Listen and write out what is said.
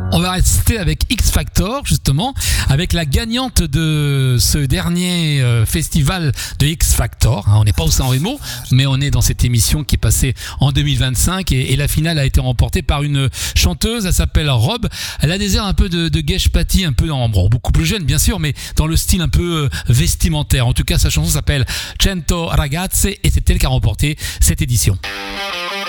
On va rester avec X Factor, justement, avec la gagnante de ce dernier festival de X Factor. On n'est pas au San Remo, mais on est dans cette émission qui est passée en 2025 et la finale a été remportée par une chanteuse. Elle s'appelle Rob. Elle a des airs un peu de Gesh Patti, un peu beaucoup plus jeune, bien sûr, mais dans le style un peu vestimentaire. En tout cas, sa chanson s'appelle Cento Ragazze et c'est elle qui a remporté cette édition.